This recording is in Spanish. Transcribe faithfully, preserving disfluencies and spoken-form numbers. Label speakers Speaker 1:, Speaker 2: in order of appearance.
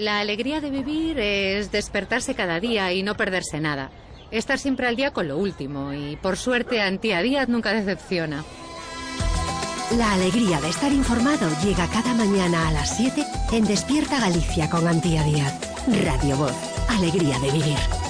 Speaker 1: La alegría de vivir es despertarse cada día y no perderse nada. Estar siempre al día con lo último y, por suerte, Antía Díaz nunca decepciona.
Speaker 2: La alegría de estar informado llega cada mañana a las siete en Despierta Galicia con Antía Díaz. Radio Voz. Alegría de vivir.